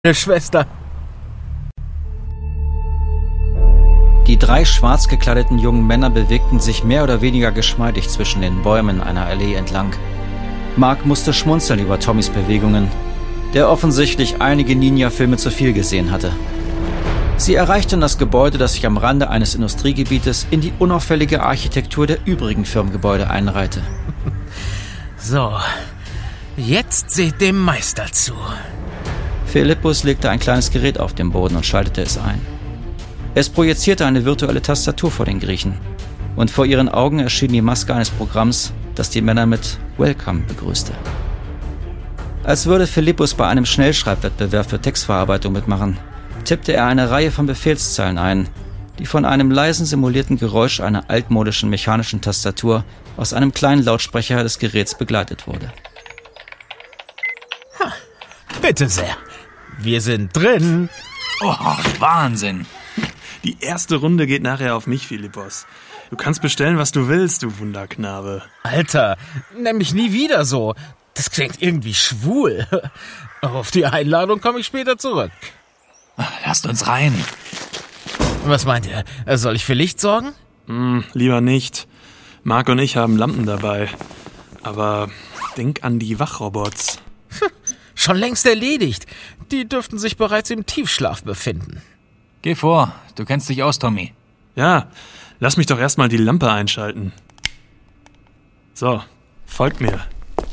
Schwester. Die 3 schwarz gekleideten jungen Männer bewegten sich mehr oder weniger geschmeidig zwischen den Bäumen einer Allee entlang. Mark musste schmunzeln über Tommys Bewegungen, der offensichtlich einige Ninja-Filme zu viel gesehen hatte. Sie erreichten das Gebäude, das sich am Rande eines Industriegebietes in die unauffällige Architektur der übrigen Firmengebäude einreihte. So, jetzt seht dem Meister zu. Philippus legte ein kleines Gerät auf den Boden und schaltete es ein. Es projizierte eine virtuelle Tastatur vor den Griechen. Und vor ihren Augen erschien die Maske eines Programms, das die Männer mit Welcome begrüßte. Als würde Philippus bei einem Schnellschreibwettbewerb für Textverarbeitung mitmachen, tippte er eine Reihe von Befehlszeilen ein, die von einem leisen simulierten Geräusch einer altmodischen mechanischen Tastatur aus einem kleinen Lautsprecher des Geräts begleitet wurde. Bitte sehr. Wir sind drin. Oh, Wahnsinn. Die erste Runde geht nachher auf mich, Philippos. Du kannst bestellen, was du willst, du Wunderknabe. Alter, nenn mich nie wieder so. Das klingt irgendwie schwul. Auf die Einladung komme ich später zurück. Lasst uns rein. Was meint ihr? Soll ich für Licht sorgen? Lieber nicht. Mark und ich haben Lampen dabei. Aber denk an die Wachrobots. Schon längst erledigt. Die dürften sich bereits im Tiefschlaf befinden. Geh vor, du kennst dich aus, Tommy. Ja, lass mich doch erstmal die Lampe einschalten. So, folgt mir.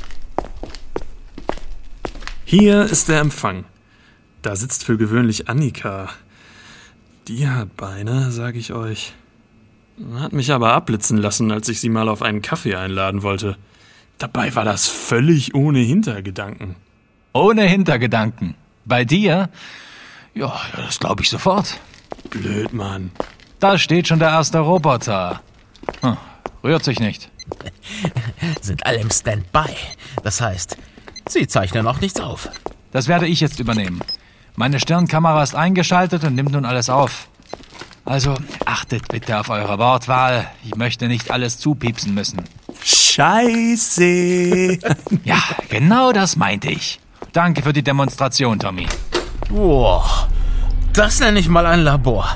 Hier ist der Empfang. Da sitzt für gewöhnlich Annika. Die hat Beine, sag ich euch. Hat mich aber abblitzen lassen, als ich sie mal auf einen Kaffee einladen wollte. Dabei war das völlig ohne Hintergedanken. Ohne Hintergedanken. Bei dir? Ja, das glaube ich sofort. Blöd, Mann. Da steht schon der erste Roboter. Rührt sich nicht. Sind alle im Standby. Das heißt, sie zeichnen auch nichts auf. Das werde ich jetzt übernehmen. Meine Stirnkamera ist eingeschaltet und nimmt nun alles auf. Also, achtet bitte auf eure Wortwahl. Ich möchte nicht alles zupiepsen müssen. Scheiße! Ja, genau das meinte ich. Danke für die Demonstration, Tommy. Boah, das nenne ich mal ein Labor.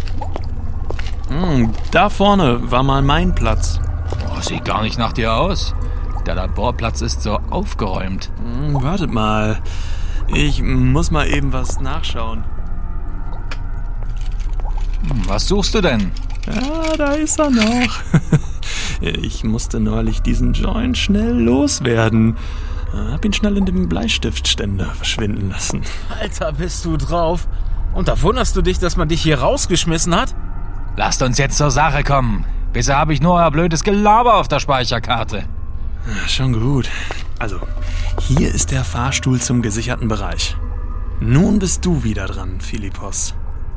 Da vorne war mal mein Platz. Oh, sieht gar nicht nach dir aus. Der Laborplatz ist so aufgeräumt. Wartet mal. Ich muss mal eben was nachschauen. Was suchst du denn? Ja, da ist er noch. Ich musste neulich diesen Joint schnell loswerden. Hab ihn schnell in dem Bleistiftständer verschwinden lassen. Alter, bist du drauf? Und da wunderst du dich, dass man dich hier rausgeschmissen hat? Lasst uns jetzt zur Sache kommen. Bisher habe ich nur euer blödes Gelaber auf der Speicherkarte. Schon gut. Also, hier ist der Fahrstuhl zum gesicherten Bereich. Nun bist du wieder dran, Philippos.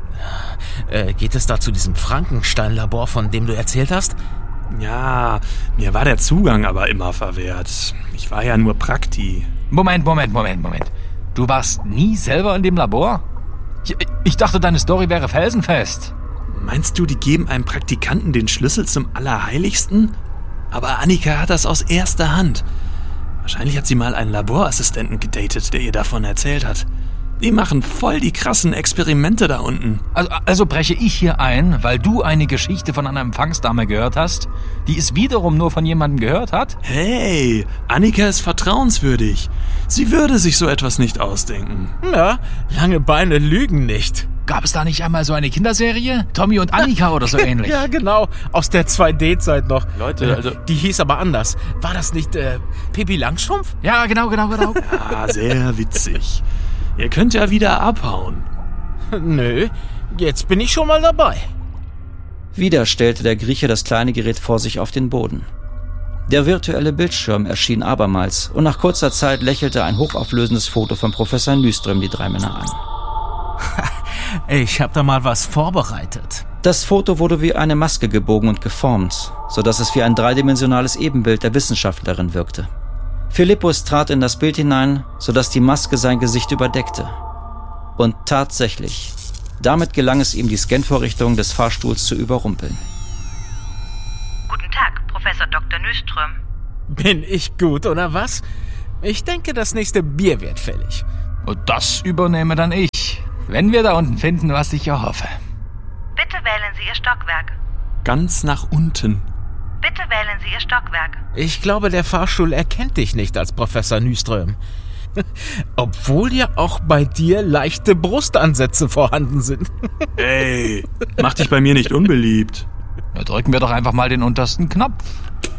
Geht es da zu diesem Frankenstein-Labor, von dem du erzählt hast? Ja, mir war der Zugang aber immer verwehrt. Ich war ja nur Prakti. Moment. Du warst nie selber in dem Labor? Ich dachte, deine Story wäre felsenfest. Meinst du, die geben einem Praktikanten den Schlüssel zum Allerheiligsten? Aber Annika hat das aus erster Hand. Wahrscheinlich hat sie mal einen Laborassistenten gedatet, der ihr davon erzählt hat. Die machen voll die krassen Experimente da unten. Also breche ich hier ein, weil du eine Geschichte von einer Empfangsdame gehört hast, die es wiederum nur von jemandem gehört hat? Hey, Annika ist vertrauenswürdig. Sie würde sich so etwas nicht ausdenken. Ja, lange Beine lügen nicht. Gab es da nicht einmal so eine Kinderserie? Tommy und Annika oder so ähnlich? Ja, genau. Aus der 2D-Zeit noch. Leute, also... Die hieß aber anders. War das nicht Pippi Langstrumpf? Ja, genau. Ja, sehr witzig. Ihr könnt ja wieder abhauen. Nö, jetzt bin ich schon mal dabei. Wieder stellte der Grieche das kleine Gerät vor sich auf den Boden. Der virtuelle Bildschirm erschien abermals und nach kurzer Zeit lächelte ein hochauflösendes Foto von Professor Nyström die 3 Männer an. Ich habe da mal was vorbereitet. Das Foto wurde wie eine Maske gebogen und geformt, sodass es wie ein dreidimensionales Ebenbild der Wissenschaftlerin wirkte. Philippus trat in das Bild hinein, sodass die Maske sein Gesicht überdeckte. Und tatsächlich, damit gelang es ihm, die Scanvorrichtung des Fahrstuhls zu überrumpeln. Guten Tag, Professor Dr. Nyström. Bin ich gut, oder was? Ich denke, das nächste Bier wird fällig. Und das übernehme dann ich, wenn wir da unten finden, was ich erhoffe. Bitte wählen Sie Ihr Stockwerk. Ganz nach unten. Bitte wählen Sie Ihr Stockwerk. Ich glaube, der Fahrstuhl erkennt dich nicht als Professor Nyström. Obwohl ja auch bei dir leichte Brustansätze vorhanden sind. Ey, mach dich bei mir nicht unbeliebt. Da drücken wir doch einfach mal den untersten Knopf.